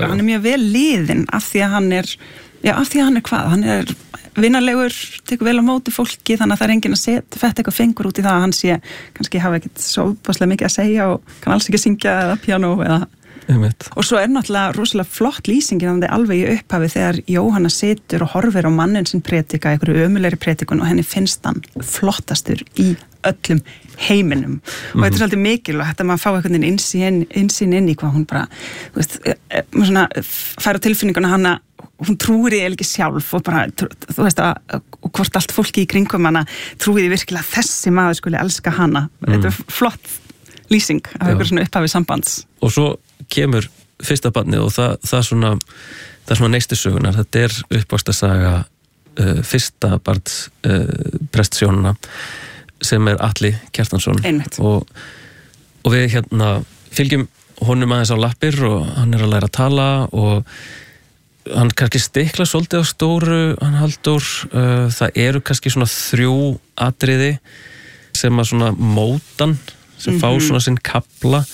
gera, hann mjög vel liðinn af því að hann er hvað, hann er vinalegur, tekur vel á móti fólki þannig að það er enginn að fetta eitthvað fengur út í það að hann sé, kannski hafa ekkert svo opaslega mikið að segja og kann alls ekki syngja eða piano eða og svo er náttúrulega rosalega flott lýsingin alveg í upphafi þegar Jóhanna situr og horfir á mannin sinn predika, einhverju ömulegri predikun og henni finnst hann flottastur í öllum heiminum og þetta er svolítið mikilvægt að maður fá einhvern veginn innsýn inn í hvað hún bara, þú veist, maður svona fær á tilfinninguna hana, hún trúir því ekki sjálf og bara, þú veist og hvort allt fólki í kringum hana trúir því virkilega að þessi maður skuli elska hana, þetta er flott lýsing af einhverju svona upphafi sambands. Og svo kemur fyrsta barnið og það er svona neistu sögunar, þetta er uppvaxtarsaga fyrsta barns prestsjónuna sem er Atli Kjartansson og við hérna fylgjum honum aðeins á lappir og hann er að læra að tala og hann kannski stikla svolítið á stóru, hann Halldór, það eru kannski svona 3 atriði sem að svona mótan sem fá svona sinn kapla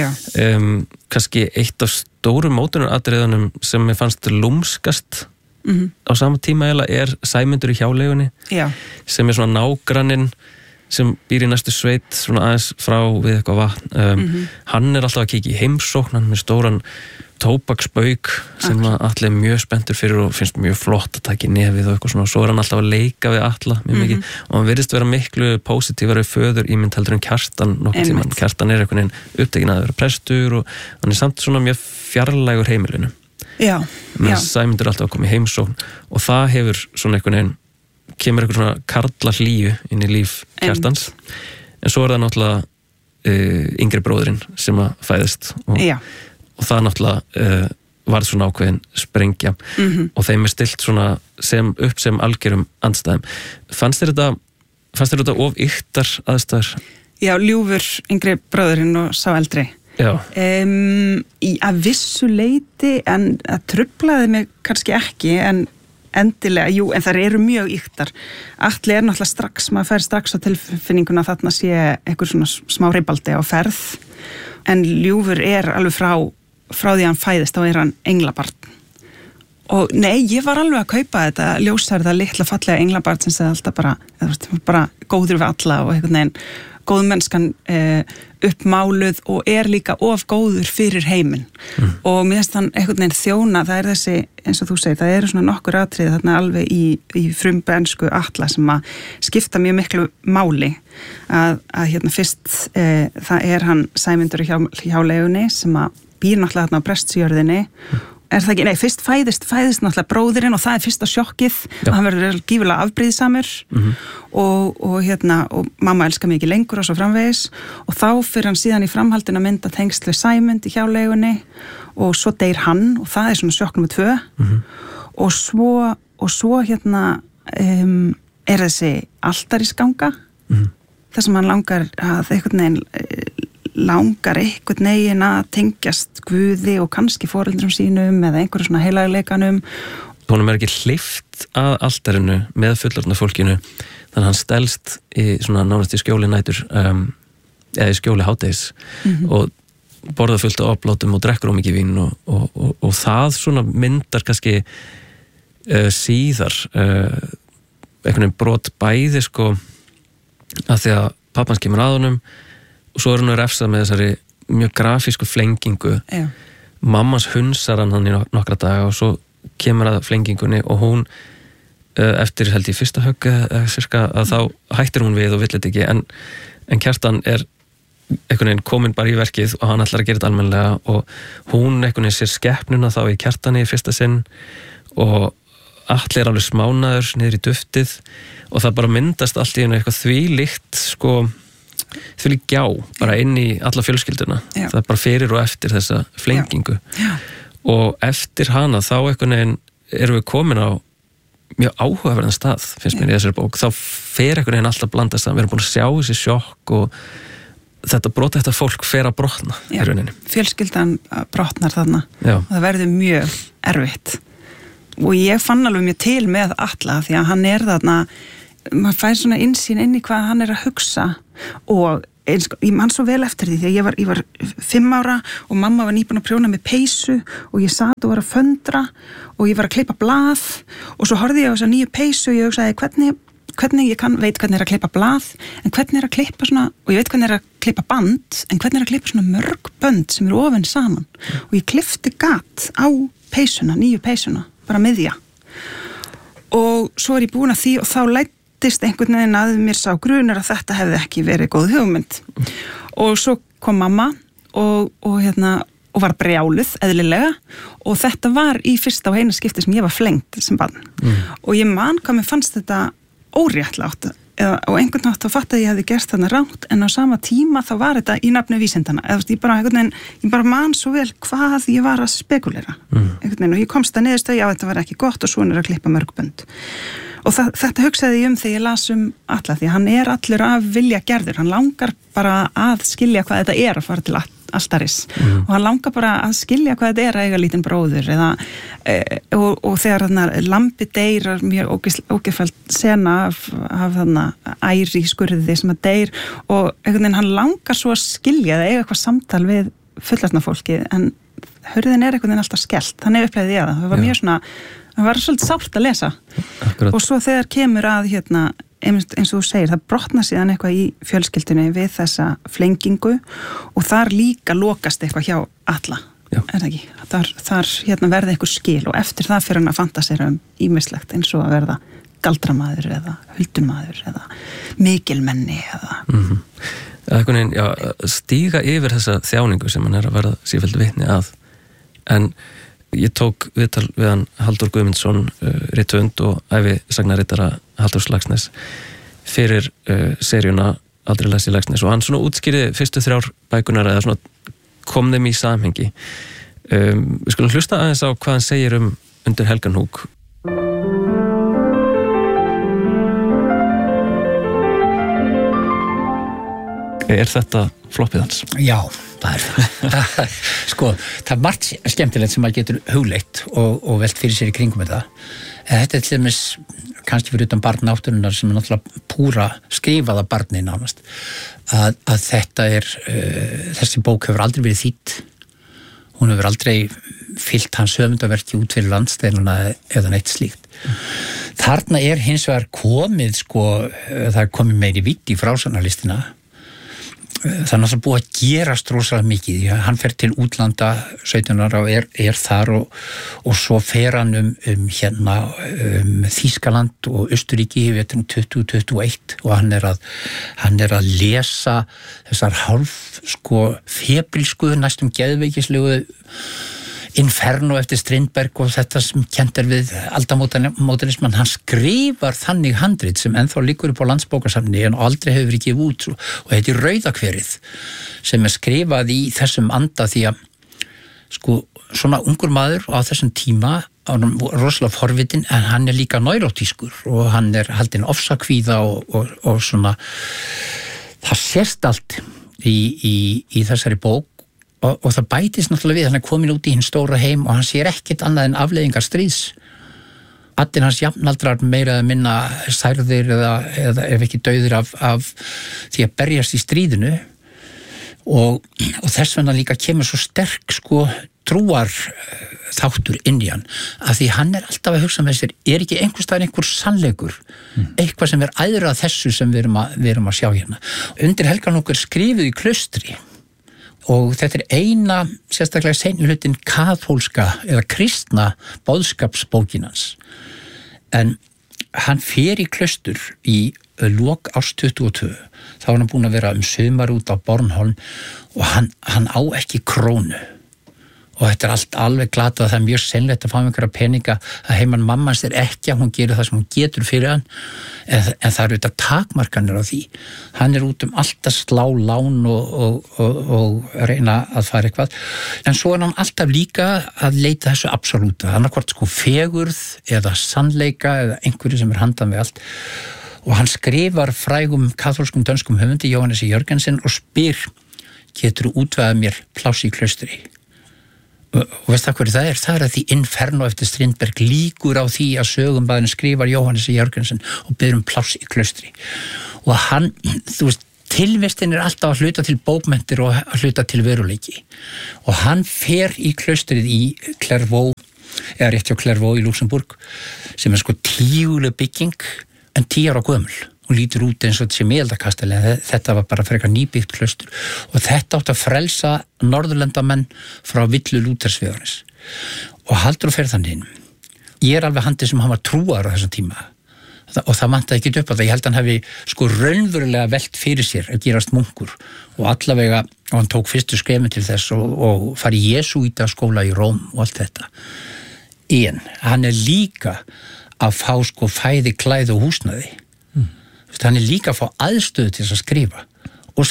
kannski eitt af stóru mótunaratriðunum sem mér fannst lúmskast á sama tíma er Sæmundur í hjáleigunni sem er svona nágranninn sem býr í næstu sveit svona aðeins frá við eitthvað vatn hann er alltaf að kíkja í heimsókn hann með stóran tóbaksbauk sem Atli er mjög spenntur fyrir og finnst mjög flott að taka í nefið og eitthvað svona og svo er hann alltaf að leika við Atla mjög mikið og hann virðist vera miklu pósitífari föður ímynd heldur en Kjartan nokkuð tímann. Kjartan er einhvern veginn upptekinn að vera prestur og hann er samt svona mjög fjarlægur heimilinu. Já. Sæmundur er alltaf að koma í heimsókn og það hefur svona einhvern veginn kemur eitthvað svona karla hlýju inn í líf Kjartans en svo er það náttúrulega yngri bróðurinn sem að fæðist og það náttúrulega var svona ákveðin sprengja og þeim er stilt svona upp sem algjörum andstæðum. Fannst þér þetta of yktar aðstæður? Já, ljúfur yngri bróðurinn og sá eldri. Já. Í að vissu leyti en það truflaði mig kannski ekki en endilega, jú, en það eru mjög yktar. Atli er náttúrulega strax, maður fær strax á tilfinninguna að þarna sé einhver svona smá ribaldi á ferð en ljúfur er alveg frá því að hann fæðist, þá er hann englabarn. Og nei, ég var alveg að kaupa þetta ljósærða litla fallega englabarn sem segði alltaf bara góður við alla og einhvern veginn góðmennskan uppmáluð og er líka of góður fyrir heiminn. Og mér finnst hann einhvern veginn þjóna, það er þessi, eins og þú segir, það eru svona nokkur atriði þarna alveg í frumbensku Atla sem að skipta mjög miklu máli. Að hérna fyrst, það er hann Sæmundur í hjáleigunni sem að býr náttúrulega þarna á prestsjörðinni er það ekki, nei, fyrst fæðist náttúrulega bróðirinn og það er fyrsta sjokkið og hann verður gífurlega afbrýðisamur og mamma elskar mig ekki lengur og svo framvegis og þá fyrir hann síðan í framhaldinu að mynda tengsl við Sæmund í hjáleigunni og svo deyr hann og það er svona sjokk nummer 2 og svo hérna er þessi altarisganga þar sem hann langar einhvern veginn að tengjast Guði og kannski foreldrum sínum eða einhverju svona heilagleikanum. Honum er ekki hleypt að altarinu með fullorðna fólkinu þannig að hann stelst í svona nánast í skjóli nætur eða í skjóli hádegis og borða fullt af oplátum og drekkur mikið vín og það svona myndar kannski síðar einhvern veginn brot bæði sko að því að pappans kemur að honum og svo er hann að refsa með þessari mjög grafísku flengingu. Mammans hunsar hann í nokkra daga og svo kemur að flengingunni og hún eftir held í fyrsta högg cirka að þá hættir hún við og vill þetta ekki en Kjartan er einhvern veginn komin bara í verkið og hann ætlar að gera þetta almennilega og hún einhvern veginn sér skepnuna þá í Kjartani í fyrsta sinn og Atli er alveg smánaður niður í duftið og það bara myndast allt í einu eitthvað þvílíkt sko því gjá bara inn í alla fjölskylduna það er bara fyrir og eftir þessa flengingu og eftir hana þá einhvern veginn erum við komin á mjög áhugaverðan stað finnst mér í þessari bók, þá fer einhvern veginn alltaf blandast það, við erum búin að sjá þessi sjokk og þetta fólk fer að brotna í rauninni. Fjölskyldan brotnar þarna og það verður mjög erfitt og ég fann alveg mjög til með Atla því að hann er þarna maður fær svona innsýn inn í hvað hann er að hugsa og ég man svo vel eftir því þegar ég var 5 ára og mamma var nýbúin að prjóna með peysu og ég sat og var að föndra og ég var að klippa blað og svo horfði ég á þessa nýju peysu og ég hugsaði hvernig ég veit hvernig að klippa blað en hvernig að klippa svona, og ég veit hvernig að klippa band en hvernig að klippa svona mörg bönd sem eru ofan saman og ég klippti gat á peysuna, nýju peysuna, bara miðja og svo ég búin að því og þá lættist einhvern veginn að mér sá grunur að þetta hefði ekki verið góð hugmynd og svo kom mamma og var brjáluð eðlilega og þetta var í fyrsta og eina skipti sem ég var flengd sem barn og ég man hvað mér fannst þetta óréttlátt og einhvern nátt þá fatt að ég hefði gert þarna rangt en á sama tíma þá var þetta í nafni vísindana ég bara man svo vel hvað ég var að spekulera og ég komst að niðurstöðu að þetta var ekki gott og svona að klippa mörgbönd og þetta hugsaði ég þegar ég las Alla því hann allur af vilja gerður hann langar bara að skilja hvað þetta að fara til altaris og hann langar bara að skilja hvað þetta að eiga lítinn bróður og þegar lambi deyr mjög ógeðfelld sena af æri skurði sem að deyr og einhvern veginn hann langar svo að skilja það eiga eitthvað samtal við fullorðna fólki en hurðin einhvern veginn alltaf skellt þannig uppleiði ég það var mjög svona það var svolítið sárt að lesa og svo þegar kemur að eins og þú segir, það brotna síðan eitthvað í fjölskyldunni við þessa flengingu og þar líka lokast eitthvað hjá Alla það ekki, þar verði eitthvað skil og eftir það fyrir hann að fantasera ýmislegt eins og að verða galdramaður eða huldumaður eða mikilmenni eða stíga yfir þessa þjáningu sem hann að verða sífellt vitni að en ég tók viðtal við hann Halldór Guðmundsson rithöfund og ævisagnarittara Halldórs Laxness fyrir seríuna Aldrei lesi Laxness og hann svona útskýrði fyrstu 3 bækunar eða svona kom þeim í samhengi við skulum hlusta aðeins á hvað hann segir Undir Helganhúk þetta floppið hans? Já, það er margt skemmtilegt sem maður getur hugleitt og velt fyrir sér í kringum þetta. Þetta til dæmis kannski fyrir utan barn náttúrunnar sem náttúrulega púra skrifaða barni nánast að þetta þessi bók hefur aldrei verið þýdd hún hefur aldrei fyllt hans höfundaverki út fyrir landsteinuna eða neitt slíkt þarna hins vegar komið það komið meiri vitt í frásögnarlistina það náttúrulega búið að gerast rosalega mikið hann fer til útlanda 17 ára og þar og svo fer hann Þýskaland og Austurríki vetur 2021 og hann að lesa þessar hálf febrilsku næstum geðveikislegu Inferno eftir Strindberg og þetta sem kennt við aldamódernisman, hann skrifar þannig handrit sem ennþá liggur upp á Landsbókasafni en aldrei hefur verið gefið út og heitir Rauðakverið sem skrifað í þessum anda því að svona ungur maður á þessum tíma hann rosalega forvitin en hann líka neurótískur og hann haldinn ofsakvíða og svona það sést allt í þessari bók og það bætist náttúrulega við, hann komin út í hinn stóra heim og hann sér ekkert annað en afleiðingar stríðs. Allir hans jafnaldrar meira að minna særðir eða ef ekki dauðir af því að berjast í stríðinu og þess vegna líka kemur svo sterk trúar þáttur inn í hann að því hann alltaf að hugsa með sér ekki einhvers staðar einhver sannleikur eitthvað sem æðra þessu sem við erum að sjá hérna. Undir Helganhúk skrifuð í klaustri og þetta eina sérstaklega seinni hlutin kaþólska eða kristna boðskapsbókin hans en hann fer í klaustur í lok árs 22 þá var hann búinn að vera sumar út á Bornholm og hann á ekki krónu og þetta allt alveg glatað það mjög seinlegt að fá einhverja peninga að heimann mammans ekki að hún gerir það sem hún getur fyrir hann en það eru þetta takmarkanir á því hann út allt að slá lán og reyna að fara eitthvað en svo hann alltaf líka að leita þessu absolúta annarkvort fegurð eða sannleika eða einhverju sem handan við allt og hann skrifar frægum kaþólskum dönskum höfundi Jóhannesi Jörgensen og spyr geturðu útvegað mér pláss í klaustri og veist það hverju það er að því Inferno eftir Strindberg líkur á því að sögumbæðin skrifar Jóhannesi Jörgensen og biður pláss í klaustri og hann, tilvistin alltaf að hluta til bókmenntir og að hluta til veruleiki og hann fer í klaustrið í Clairvaux eða rétt hjá Clairvaux í Luxemburg sem sko tíguleg bygging en 10 ára gömul og lítur út eins og þetta sé miðaldakastali en þetta var bara frekar nýbyggt klaustur og þetta átti að frelsa norðurlendamenn frá villu Lúthersvegarins og Halldór fer þannig inn ég alveg handið sem hann var trúar á þessum tíma og það vantaði ekki upp á það ég held að hann hefði sko raunverulega velt fyrir sér að gerast munkur og allavega og hann tók fyrstu skrefin til þess og fari í jesúíta skóla í Róm og allt þetta en hann líka að fá sko fæði, klæði og húsnæði hann líka að fá aðstöðu til þess að skrifa og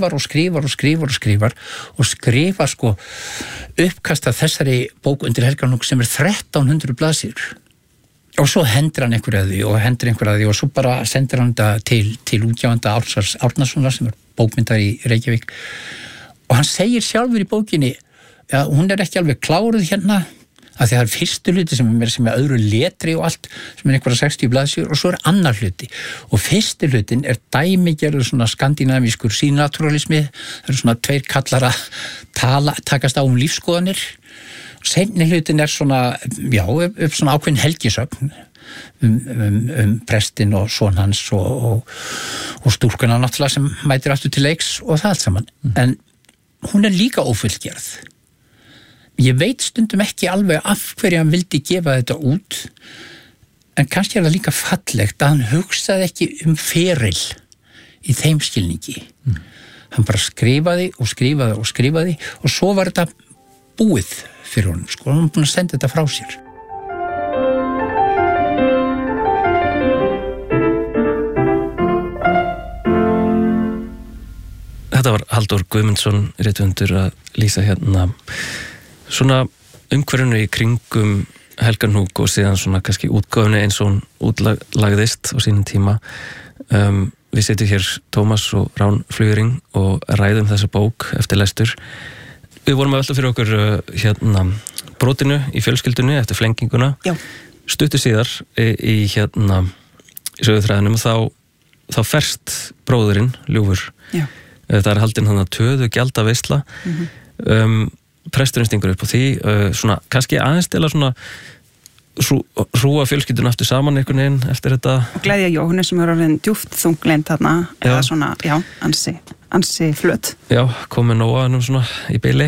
skrifar sko uppkasta þessari bók undir Helgarnúk sem 1300 blaðsíður og svo hendur hann einhverja því og svo bara sendir hann þetta til útgefanda Árnasonar sem bókmyndar í Reykjavík og hann segir sjálfur í bókinni ja, hún ekki alveg kláruð hérna að því það fyrstu hluti sem er öðru letri og allt sem einhverja 60 blaðsíður og svo annar hluti og fyrstu hlutin dæmigerður svona skandinavískur sínaturalismi það svona 2 kallar að takast á lífskoðanir seinni hlutin svona já, upp svona ákveðin helgisögn prestinn og son hans og stúlkuna náttúrulega sem mætir aftur til leiks og það allt saman en hún líka ófullgerð ég veit stundum ekki alveg af hverju hann vildi gefa þetta út en kannski það líka fallegt að hann hugsaði ekki feril í þeim skilningi hann bara skrifaði og svo var þetta búið fyrir honum sko, hann var búin að senda þetta frá sér Þetta var Halldór Guðmundsson rithöfundur að lýsa hérna svona umhverfinu í kringum Helgarnúk og síðan svona kannski útgáfinu eins og hún útlagðist á sínum tíma við setjum hér Tómas og Rán Flugering og ræðum þessa bók eftir lestur við vorum að velta fyrir okkur hérna brotinu í fjölskyldunni eftir flenginguna Já. Stuttu síðar í hérna í söguþræðinum þá ferst bróðurinn Ljúfur Já. Það haldin hann að töðu gjaldaveisla presturinn stingur upp á því svona, kannski aðeins til að svona hrúa fjölskyldun aftur saman einhvern veginn eftir þetta og gleðja Jóhannes sem orðin djúpt þungleind þarna eða svona, já, ansi flöt Já, komið nóga nú svona í beili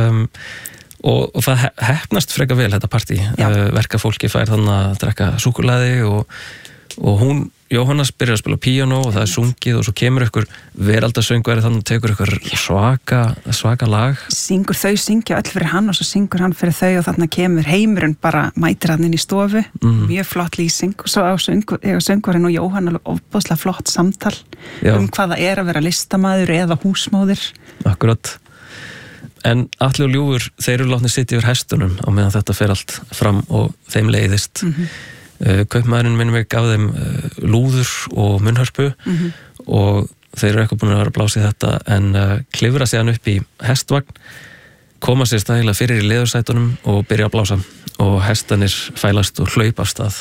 og það heppnast freka vel þetta partí verka fólki fær þannig að drekka súkkulaði og hún Jóhannes byrjar að spila píanó og það sungið og svo kemur ykkur veraldarsöngveri þannig að tekur ykkur svaka lag syngja öll fyrir hann og svo syngur hann fyrir þau og þarna kemur heimurinn bara mætir hann inn í stofu mjög flott lýsing og svo á söngvarinn og Jóhann alveg ofboðslega flott samtal hvað það að vera listamaður eða húsmóðir Akkurat En Atli og Ljúfur, þeir eru látnir sitja yfir hestunum á meðan þetta fer allt fram og þeim leiðist kaupmaðurinn minnum mig gaf þeim lúður og munnhörpu og þeir eru eitthvað búin að vera að blása í þetta en klifra sig hann upp í hestvagn koma sér stægilega fyrir í leðursætunum og byrja að blása og hestanir fælast og hlaup af stað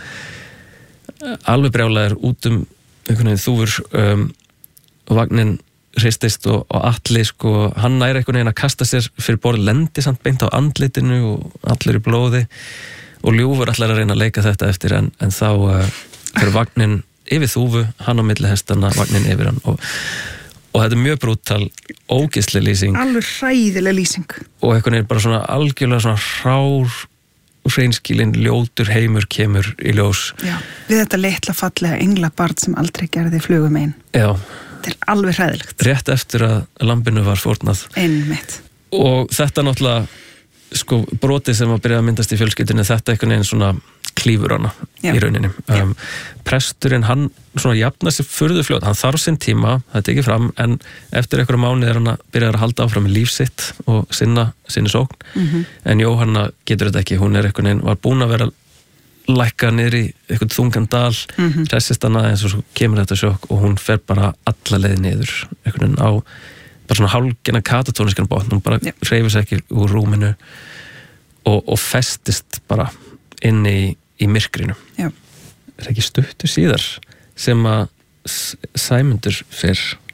og alveg brjálaðir út einhvern veginn þúfur vagnin hristist og Atli sko, hann næri einhvern veginn að kasta sér fyrir borð lendi samt beint á andlitinu og allir í blóði og Ljúfur ætlar að reyna að leika þetta eftir en þá fyrir vagnin yfir þúfu, hann á milli hestana vagnin yfir hann og þetta mjög brútal, ógeðsleg lýsing alveg hræðileg lýsing og einhvern veginn bara svona algjörlega svona hrár hreinskilinn ljótur heimur kemur í ljós við þetta litla fallega englabarn sem aldrei gerði flugum einn þetta alveg hræðilegt rétt eftir að lambinu var fórnað einmitt og þetta náttúrulega sko brotið sem að byrja að myndast í fjölskyldunni þetta einhvern veginn svona klífur hana í rauninni presturinn hann svona jafna sér furðu fljótt hann þarf sinn tíma, þetta ekki fram en eftir einhverja mánuð hann að byrja að halda áfram með líf sitt og sinni sókn en Jóhanna getur þetta ekki, hún einhvern veginn var búin að vera lækka niður í einhvern þungan dal hressist hana eins og svo kemur þetta sjokk og hún fer bara alla leið niður einhvern veginn á bara svona hálfgerðan katatóniskan botn hún bara hreyfir sig ekki úr rúminu og festist bara inn í myrkrinu ekki stuttu síðar sem að Sæmundur fer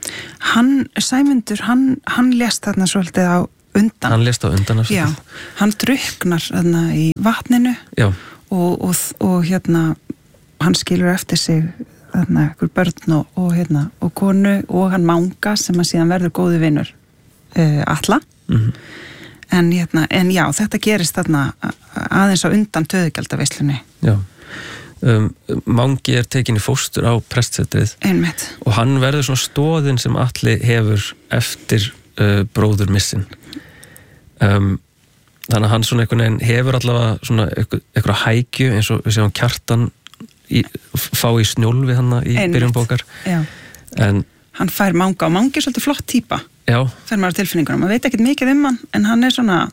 Sæmundur, hann lést þarna svolítið á undan. Hann lést á undan af Já, hann drukknar þarna í vatninu. Já. Og hann skilur eftir sig þarna einhver börn og konu og hann Manga sem að síðan verður góði vinur Atla. En já, þetta gerist þarna aðeins á undan töðugjaldaveislunni. Já. Mangi tekin í fóstur á prestsetrið. Einmitt. Og hann verður svona stóðin sem Atli hefur eftir bróðurmissin. Þannig að hann svona einhvern veginn hefur allavega svona eitthvað hækju eins og við séum Kjartan fá í Snjólfi hann í byrjun bókar. Já. En hann fær Manga og Mangi er svolítið flott típa. Já. Fær maður tilfinningunum. Maður veit ekkert mikið hann, en hann er svona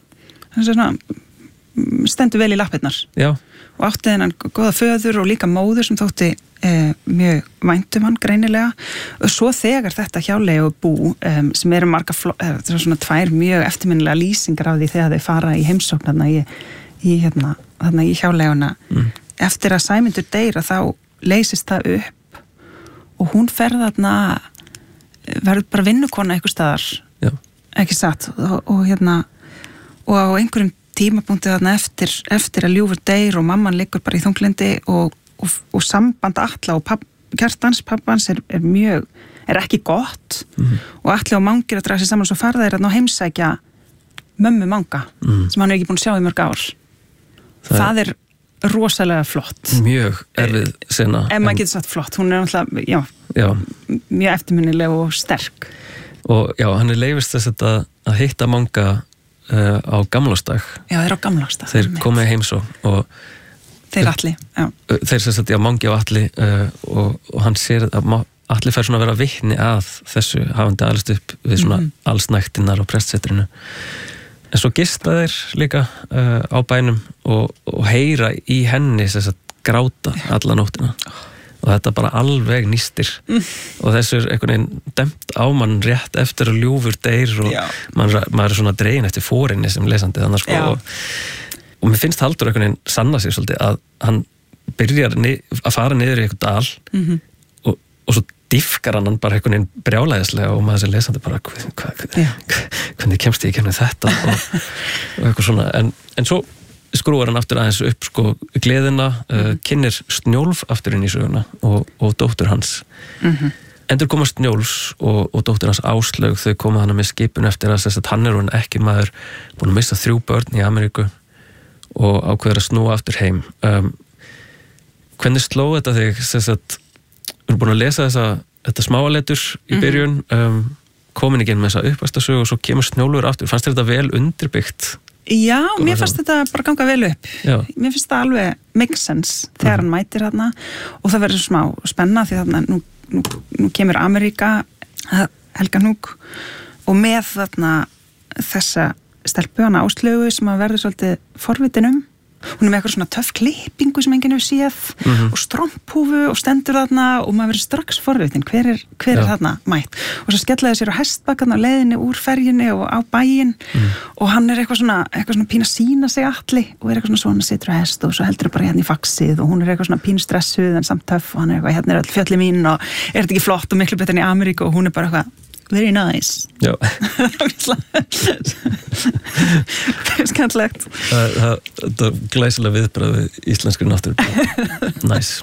stendur vel í lappirnar. Já. Og átti þennan góða föður og líka móður sem þótti mjög væntum hann greinilega. Og svo þegar þetta hjálegu bú sem eru marga svona tvær mjög eftirminnilega lýsingar af því þegar þau fara í heimsókn þarna í hjáleguna. Eftir að Sæmundur deyra þá leysist það upp og hún fer þarna verður bara vinnukona einhver staðar. Já. Ekki satt og á einhverjum tímapunkti þarna eftir að Ljúfur deyr og mamman liggur bara í þunglindi og samband Atla og Kjartans, pappans er ekki gott og Atli og Mangi að draga sér saman og svo fara þeir að heimsækja mömmu Manga sem hann ekki búin að sjá í mörg ár. Það er rosalega flott. Mjög erfið sena. Ef maður getur sagt flott, hún er náttúrulega, já, mjög eftirminnileg og sterk. Og já, hann leifist þess að hitta Manga á gamlástag. Já, þeir á gamlástag. Þeir komið heimsókn og þeir Atli, já. Þeir sem sagt, já, Mangi og Atli og hann sér að Atli fær svona að vera vitni að þessu hafandi alist upp við svona allsnæktinnar og prestsetrinu. En svo gista þeir líka á bænum og heyra í henni sem sagt gráta alla nóttina. Og þetta bara alveg nýstir. Og þessu er einhvern veginn dæmt á mann rétt eftir að Ljúfur deyr og maður er svona dregin eftir fórinni sem lesandi þannig sko. Og mér finnst Halldór einhvern veginn sanna sig svolítið að hann byrjar að fara niður í einhvern dal og svo diffkar hann bara einhvern veginn brjálæðislega og maður sem lesandi bara hvernig kemst ég í kemni þetta og eitthvað svona en svo skrúar hann aftur aðeins upp sko gleðina, kynnir Snjólf aftur inn í söguna og dóttur hans endur koma Snjólfs og dóttur hans Áslaug, þau koma hana með skipun eftir að hann er hún ekki maður búin að missa 3 börn í Ameríku og ákveður að snúa aftur heim hvernig sló þetta þig við erum búin að lesa þetta smáaletur í byrjun komin ekki inn með þessa uppvæstasögu og svo kemur Snjólfur aftur, fannst þér þetta vel undirbyggt? Já, mér fannst þetta bara ganga vel upp. Já. Mér finnst það alveg make sense þegar hann mætir þarna og það verður smá spenna því þarna nú kemur Ameríka Helganúk og með þarna þessa stelpu hana Áslaugu sem að verður svolítið forvitin hún er með eitthvað svona töff klippingu sem enginn hefur séð og stromphúfu og stendur þarna og maður verður strax forvitin hver er þarna mætt og svo skellaði sér á hestbakkan á leiðinni úr ferjunni og á bæinn og hann er eitthvað svona pína sína sig Atli og er eitthvað svona situr á hest og svo heldur það bara hérna í faxið og hún er eitthvað svona pín stressuð en samt töff og hann er eitthvað hérna er all fjöllin mín og er þetta ekki flott og miklu betur enn í Ameríku og hún er bara eitthvað very nice. Já. Skemmtilegt. Það er glæsilega viðbragð við íslenskri náttúru. Nice.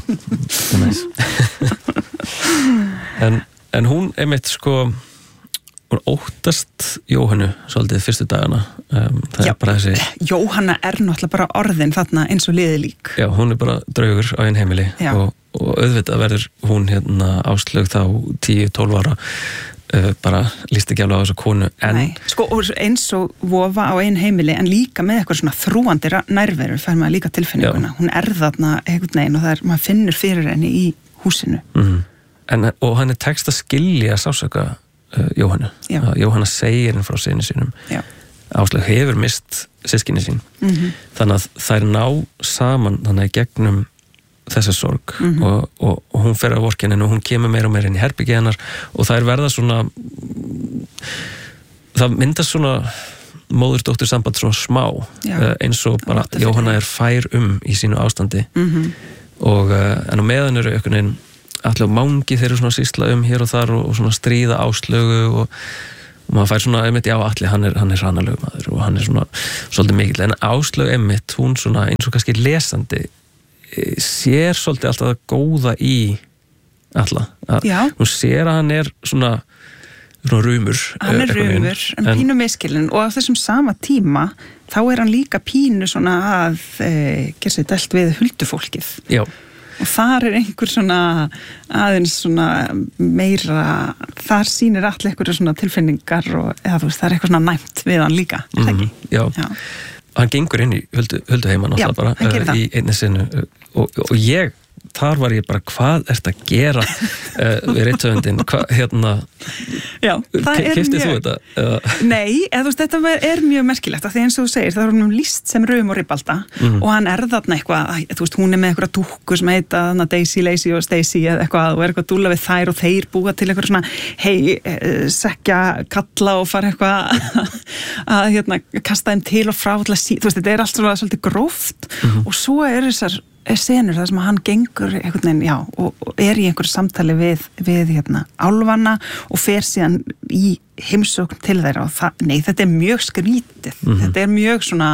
En hún einmitt sko hún óttast Jóhannu svolítið fyrstu dagana. Það er bara þessi Jóhanna er náttúrulega bara orðin þarna eins og liði lík. Já, hún er bara draugur á einn heimili og auðvitað verður hún hérna Áslaug þá 10-12 ára bara líst ekki alveg á þessu konu en sko eins og vofa á einn heimili en líka með eitthvað svona þrúandi nærveru fær maður líka tilfinninguna hún er þarna einhvern veginn og það maður finnur fyrir henni í húsinu og hann er tekst að skilja sásöka Jóhannu Jóhanna segir henni frá syni sínum Áslaug hefur mist systkini sín þannig að þær ná saman þannig að gegnum þessa sorg og hún fer að vorkennin og hún kemur meira og meira inn í herbergið hennar og það verða svona það myndast svona móður-dóttur samband svona smá eins og bara Jóhanna er fær í sínu ástandi og en á meðan eru einhvern veginn Atli og Mangi þeir eru svona sýsla hér og þar og svona stríða Áslaugu og maður fær svona einmitt, já Atli hann er hranalegur maður og hann er svona svolítið mikill, en Áslaug einmitt, hún svona eins og kannski lesandi sér svolítið alltaf það góða í Atla, hún sér að hann er svona rumur hann er rumur, en pínu miskilinn og á þessum sama tíma þá er hann líka pínu svona að gera sér dælt við huldufólkið og þar er einhver svona aðeins svona meira þar sýnir allir einhverju svona tilfinningar og eða þú veist, það er eitthvað svona næmt við hann líka, er það ekki? Já. Hann gengur inn í hulduheiman alltaf bara í einni sinu og ég þar var ég bara, hvað ert að gera við rithöfundin, keyptið þú þetta? Nei, eða þú veist, þetta er mjög merkilegt, af því eins og þú segir, það er hún lýst sem Rum og Ribalda og hann er þarna eitthvað, þú veist, hún er með eitthvað dúkku sem heita Daisy, Lacey og Stacy eða eitthvað og er eitthvað dúlla við þær og þeir búa til eitthvað svona, sekja kalla og fara eitthvað að kasta þeim til og frá þú veist, þetta er allt svolítið gróft og svo er þessar senur þar sem hann gengur einhvern veginn, og er í einhverju samtali við álfana og fer síðan í heimsókn til þeirra og þetta er mjög skrítið, þetta er mjög svona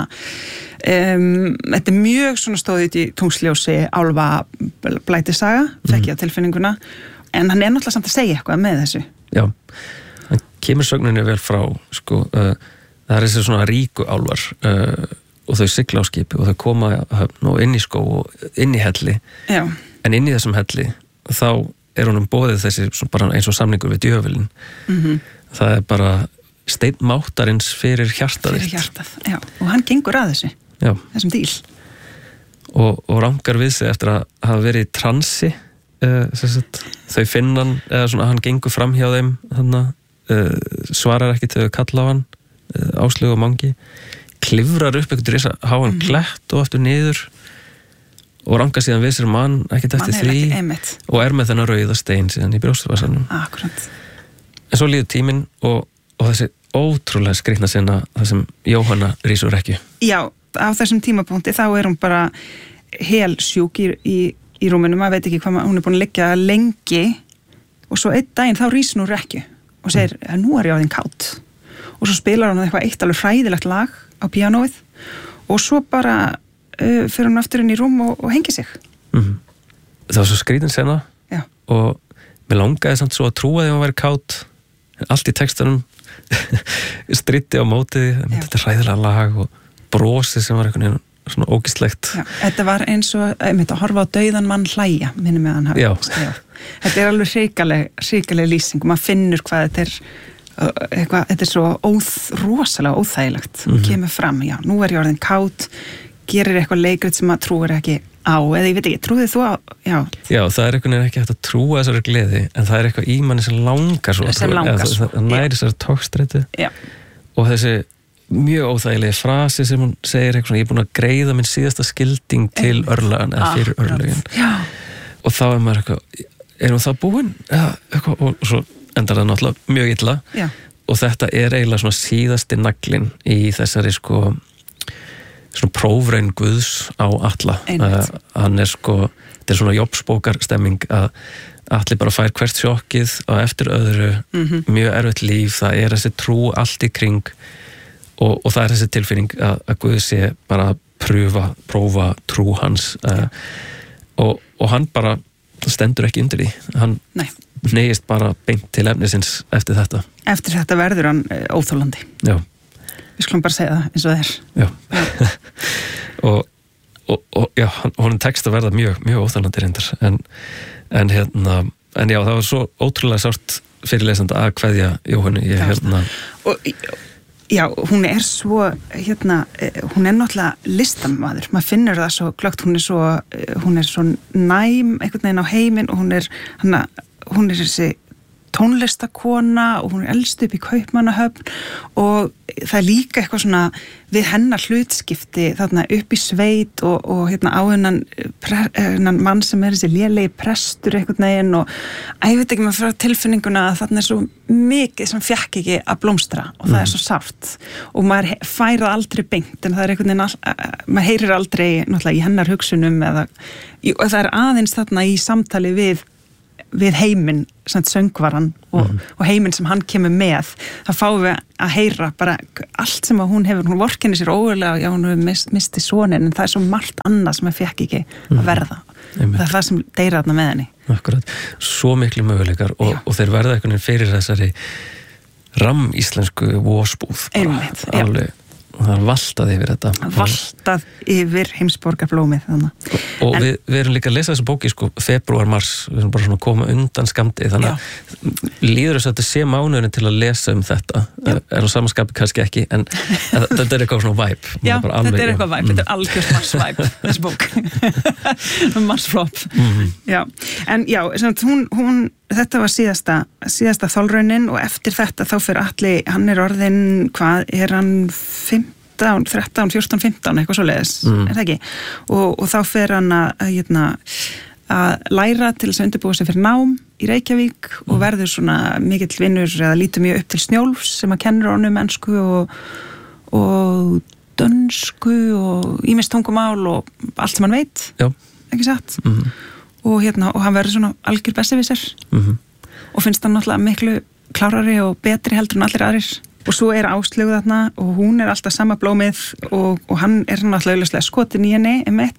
stóðið í tungsljósi álfa blætisaga, þekki á tilfinninguna, en hann er náttúrulega samt að segja eitthvað með þessu. Já, hann kemur sögninni vel frá, sko, það er þessi svona ríku álfar og þau sigla á skipi og þau koma og inn í skó og inn í helli en inn í þessum helli þá er honum boðið þessi bara eins og samningur við djöfulinn það er bara steinn máttarins fyrir hjartað og hann gengur að þessum díl og rangar við sig eftir að hafa verið í transi þau finna hann eða svona hann gengur fram hjá þeim svarar ekki til að kalla á hann Áslaugu og Mangi klifrar upp einhvern risa háan klett og aftur niður og rangar síðan við sér mann ekkert eftir því og er með þennan rauða stein síðan í brjóstvasanum. Akkurat. En svo líður tíminn og þessi ótrúlega skrýtna sena það sem Jóhanna rís úr rekkju. Já, á þessum tímapunkti þá er hún bara hel sjúk í rúminu, maður veit ekki hvað hún er búin að liggja lengi og svo einn daginn þá rís hún úr rekkju og segir, nú er ég orðin kátt og svo spilar hún eitthvað eitt alveg hræðilegt lag á píanóið og svo bara fyrir hún aftur inn í rúm og hengi sig. Það var svo skrítin sena og mér langaði samt svo að trúa því að hún væri kátt allt í textanum stritti á mótið þetta er hræðilega lag og brosið sem var eitthvað svona ógíslegt. Þetta var eins og að horfa á dauðan mann hlæja minnum með hann hafi. Þetta er alveg hrikaleg lýsing og maður finnur hvað þetta er þetta er svo rosalega óþægilegt kemur fram, nú er ég orðin kátt gerir eitthvað leikrit sem maður trúir ekki á, eða ég veit ekki, trúið þú á Já, það er eitthvað ekki hægt að trúa þessari gleði, en það er eitthvað í manni sem langar svo það næri þessari tókstreitu og þessi mjög óþægilegi frasi sem hún segir eitthvað, ég er búin að greiða minn síðasta skilding til örlagan eða fyrir örlagin og þá er maður eitthvað, er hún það búin? Og svo endar það náttúrulega mjög illa og þetta er eiginlega svona síðasti naglinn í þessari svona prófraun Guðs á Atla. Hann er þetta er svona Jobsbókar stemming að Atli bara fær hvert sjokkið og eftir öðru mjög erfitt líf, það er þessi trú allt í kring og það er þessi tilfinning að Guð sé bara að prófa trú hans og hann bara stendur ekki undir því, hann negist bara beint til efnisins eftir þetta. Eftir þetta verður hann óþolandi. Já. Við skulum bara segja það eins og það er. Já. og já, honum tekst að verða mjög, mjög óþolandi reyndar. En já, það var svo ótrúlega sárt fyrir lesanda að kveðja Jóhannu. Já, hún er svo, hún er náttúrulega listamaður, maður finnur það svo glöggt, hún er svo næm einhvern veginn á heiminn og hún er þessi tónlistakona og hún er elst upp í Kaupmannahöfn og það er líka eitthvað svona við hennar hlutskipti þarna upp í sveit og á hennan mann sem er þessi lélegi prestur einhvern veginn og ég veit ekki maður frá tilfinninguna að þarna er svo mikið sem fekk ekki að blómstra og það er svo sárt og maður færað aldrei beint en það er einhvern veginn maður heyrir aldrei náttúrulega í hennar hugsunum og það er aðeins þarna í samtali við við heiminn, söngvaran og heiminn sem hann kemur með, þá fáum við að heyra bara allt sem að hún vorkenni sér ógurlega, já, hún hefur mistið sonin, en það svo margt annað sem fekk ekki að verða. Það það sem deyra þarna með henni. Akkurat, svo miklu möguleikar og þeir verða einhvern veginn fyrir þessari íslensku vósbúð. Einmitt, alveg. Það valtað yfir þetta. Valtað yfir heimsborgarblómið þannig. Og við erum líka að lesa þessu bóki febrúar, mars, við erum bara svona að koma undan skammti, þannig að líður þess að þetta sé mánuðurinn til að lesa þetta. Er á samanskapi kannski ekki, en þetta er eitthvað svona væp. Já, þetta er eitthvað væp, þetta er algjörð marsvæp, þessi bók. Marsflop. Já, en já, hún þetta var síðasta þolraunin og eftir þetta þá fyrir Atli, hann er orðinn, hvað er hann 13, 14, 15, eitthvað svoleiðis, er það ekki? Og þá fyrir hann að læra til þess að undirbúa sig fyrir nám í Reykjavík og verður svona mikill vinnur eða lítur mjög upp til Snjólfs sem að kennir honum ensku og dönsku og ýmist tungumál og allt sem hann veit, ekki satt? Og hann verður svona algjör besserwisser og finnst hann náttúrulega miklu klárari og betri heldur en allir aðrir og svo er Áslaugu þarna og hún er alltaf sama blómið og hann er náttúrulega augljóslega skotin í henni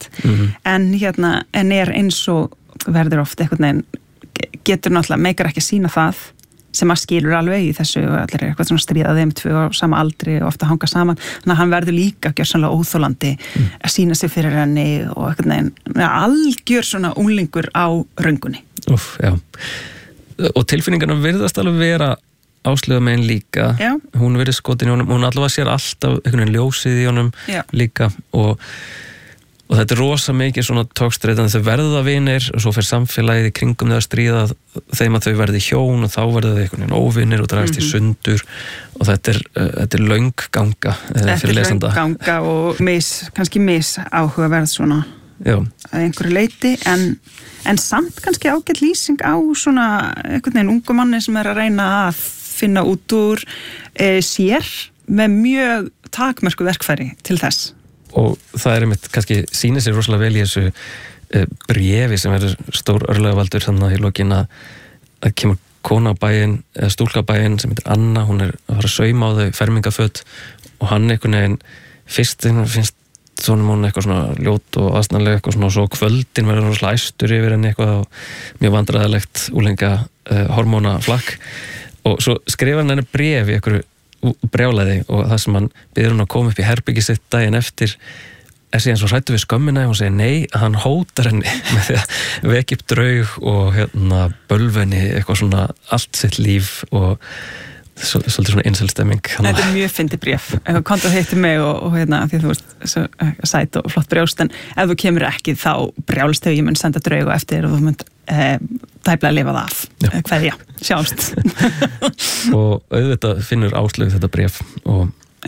en er eins og verður oft einhvern veginn getur náttúrulega meikar ekki að sýna það sem að skilur alveg í þessu og allir er eitthvað svona stríðað þeim tvö á sama aldri og ofta hanga saman, þannig að hann verður líka gjörsamlega óþolandi að sýna sig fyrir henni og eitthvað neginn algjör svona unglingur á röngunni. Já. Og tilfinningarna virðast alveg vera Áslaugu megin líka, hún verður skotin í honum, hún allavega sér alltaf einhvern veginn ljósið í honum líka og þetta er rosa mikið svona tókstreit en þau verða vinir og svo fyrir samfélagið í kringum þau að stríða þeim að þau verði hjón og þá verða þau einhvern veginn óvinir og dragast í sundur og þetta er löng ganga fyrir lesanda. Þetta er löng ganga og kannski áhugaverð svona að einhverju leiti en samt kannski ágætt lýsing á svona einhvern veginn ungu manni sem er að reyna að finna út úr sér með mjög takmörku verkfæri til þess. Og það er einmitt kannski sýnir sér rosalega vel í þessu bréfi sem er stór örlagavaldur þannig í lokin að kemur kona á bæinn eða stúlka á bæinn sem heitir Anna, hún er að fara að sauma á þau fermingaföt og hann einhvern veginn fyrst finnst svona hún eitthvað svona ljót og aðsnarlega eitthvað svona og svo kvöldin verður rosalega æstur yfir henni eitthvað og mjög vandræðalegt úlenga hormónaflakk og svo skrifar hann henni bréf í einhverju brjálæði og það sem hann biður hún að koma upp í herbyggi sitt daginn eftir er síðan svo hræddur við skömmina og hún segir nei, að hann hótar henni með því að vekja upp draug og bölvenni eitthvað svona allt sitt líf og svolítið svona inselstemming. Þetta er mjög fyndið bréf. Kontu að hitti mig og því að þú veist sæt og flott brjóst en ef þú kemur ekki þá brjálst ég mun senda draug og eftir og þú mun tæplega að lifa það af. Kveðja, sjáumst. Og auðvitað finnur Áslaugu þetta bréf og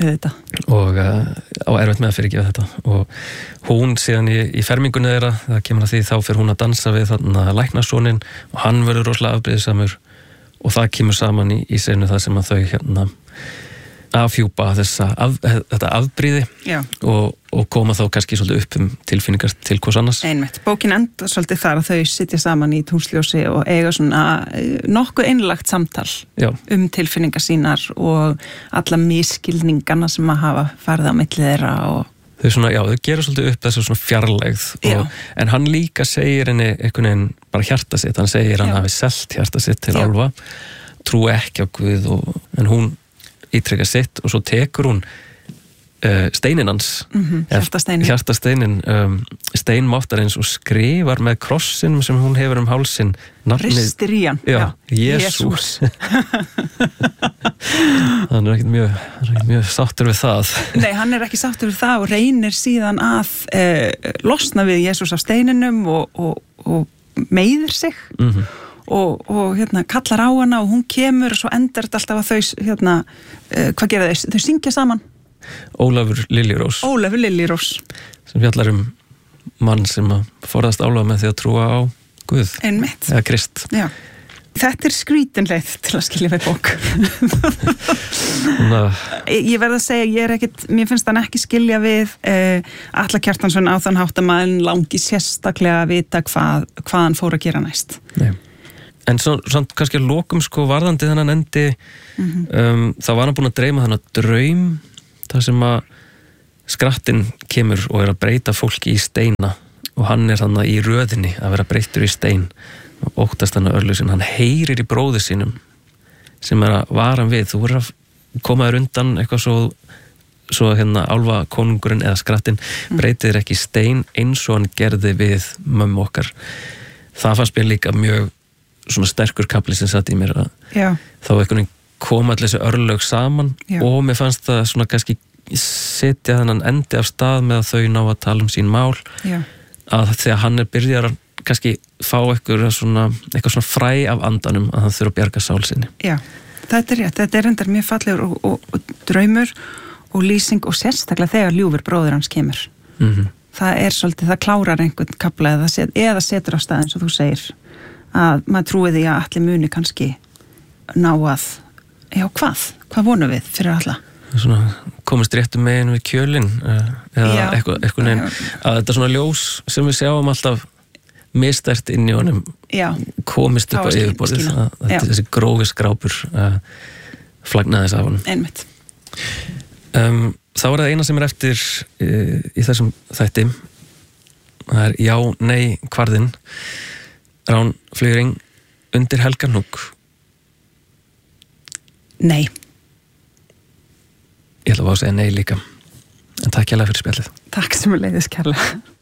á erfitt með að fyrirgefa þetta og hún síðan í fermingunni þeirra, það kemur að því þá fyrir hún að dansa við þarna læknasoninn og hann verður rosalega afbrýðisamur og það kemur saman í senu það sem að þau afhjúpa þetta afbrýði og koma þá kannski svolítið upp tilfinningar til hvers annars. Einmitt, bókin enda svolítið þar að þau sitja saman í túnsljósi og eiga svona nokkuð einlagt samtal tilfinningar sínar og alla miskilningarna sem að hafa farið á milli þeirra og þau gera svolítið upp þessu svona fjarlægð en hann líka segir henni einhvern veginn bara hjarta sitt, hann segir hann hafi selt hjarta sitt til Álfa, trúi ekki á Guð en hún ítrekka sitt og svo tekur hún steinin hans hjartasteinin steinmáttarins og skrifar með krossin sem hún hefur hálsinn ristir í hann Jesús hann er ekkert mjög sáttur við það nei, hann er ekki sáttur við það og reynir síðan að losna við Jesús af steininum og meiðir sig og kallar á hana og hún kemur og svo endar þetta alltaf að þau hvað gera þau syngja saman Ólafur Liljurós sem fjallar mann sem að forðast Álafa með því að trúa á Guð eða Krist. Já. Þetta er skrítin leið til að skilja við bók. Ég verð að segja, mér finnst hann ekki skilja við Atla Kjartansson á þann hátt að maður langi sérstaklega að vita hvað hann fór að gera næst. Nei. En samt kannski að lokum sko varðandi þennan endi þá var hann búin að dreyma þennan draum þar sem að skrattinn kemur og að breyta fólki í steina og hann þannig í röðinni að vera breyttur í stein og óttast hann að örlösin, hann heyrir í bróði sínum sem að vara hann við, þú verður að koma þér undan eitthvað svo álfa konungurinn eða skrattinn breytir ekki í stein eins og hann gerði við mömmu okkar. Það fannst mér líka mjög svona sterkur kapli sem satt í mér að þá einhvern veginn koma allir þessi örlög saman og mér fannst það svona kannski setja þennan endi af stað með að þau ná að tala sín mál að þegar hann byrjar að kannski fá eitthvað svona fræ af andanum að hann þurfa að bjarga sál sinni. Já, þetta rétt, þetta endar mjög fallegur og draumur og lýsing og sérstaklega þegar ljúfur bróðir hans kemur. Það svolítið, það klárar einhvern kapla eða setur á stað eins og þú segir að maður trúi því að allir muni kannski ná að hvað vonum við fyrir alla? Svona komist réttum megin við kjölinn eða eitthvað neginn að þetta svona ljós sem við sjáum alltaf mistært inn í honum komist upp á yfirborðið að þessi grófi skrápur flagnaðis af honum. Einmitt. Þá það eina sem eftir í þessum þætti það já, nei, kvarðinn Rán Flygring undir Helganúk. Nei. Ég ætla að segja nei líka. En takk kærlega fyrir spjallið. Takk sem leiðis kærlega.